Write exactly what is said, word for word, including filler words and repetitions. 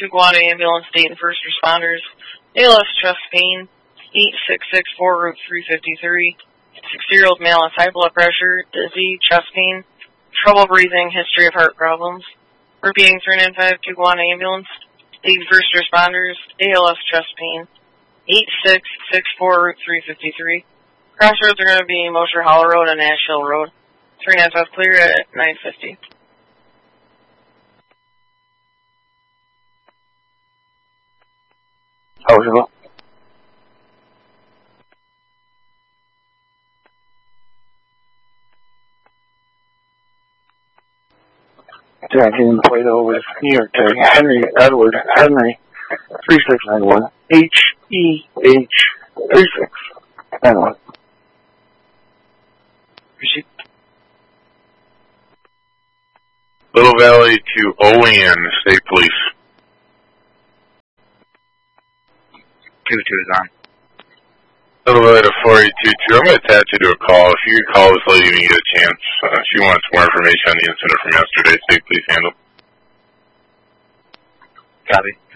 Tukwata Ambulance, Dayton First Responders. A L S chest pain, eight six six four, Route three fifty-three. sixty-year-old male with high blood pressure, dizzy, chest pain, trouble breathing, history of heart problems. Repeating three nine five, Tukwata Ambulance, Dayton First Responders. A L S chest pain, eight six six four, Route three fifty-three. Crossroads are going to be Mosher Hollow Road and Nashville Road. three nine five clear at nine fifty. How was it? Jack in Plato with New York Tech, Henry Edward Henry, three six nine one, H E H three six nine one. Receipt. Little Valley to O N, State Police. two two is on. Little Valley to four eight two two. I'm going to attach you to a call. If you could call this lady when you get a chance. Uh, she wants more information on the incident from yesterday. State Police handle. Copy.